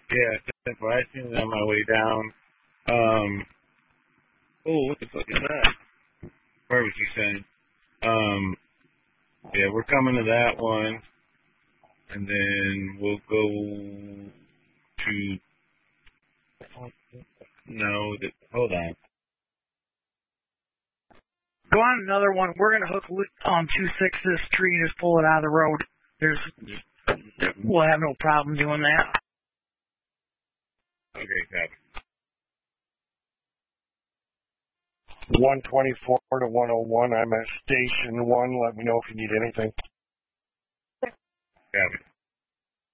Yeah, simple. I seen it on my way down. Oh, what the fuck is that? Barbecue sign. Yeah, we're coming to that one, and then we'll go to. No, hold on. Go on another one. We're gonna hook 2.6 this tree and just pull it out of the road. We'll have no problem doing that. Okay, copy. 124 to 101. I'm at Station 1. Let me know if you need anything. Copy.